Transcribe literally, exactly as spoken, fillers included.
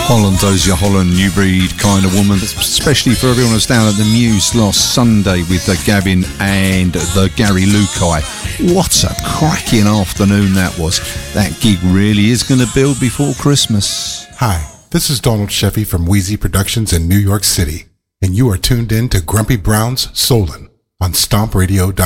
Holland, those your Holland new breed kind of woman, especially for everyone who's down at the Muse last Sunday with the Gavin and the Gary Lukai. What a cracking afternoon that was. That gig really is going to build before Christmas. Hi, this is Donald Sheffy from Wheezy Productions in New York City, and you are tuned in to Grumpy Brown's Soulin' on Stomp Radio dot com.